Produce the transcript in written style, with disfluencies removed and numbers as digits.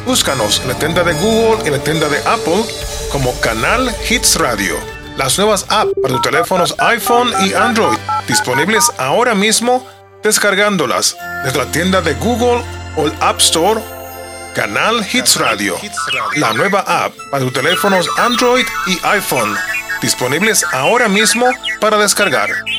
Búscanos en la tienda de Google y en la tienda de Apple como Canal Hits Radio. Las nuevas apps para tus teléfonos iPhone y Android, disponibles ahora mismo, descargándolas desde la tienda de Google o el App Store. Canal Hits Radio, la nueva app para tus teléfonos Android y iPhone, disponibles ahora mismo para descargar.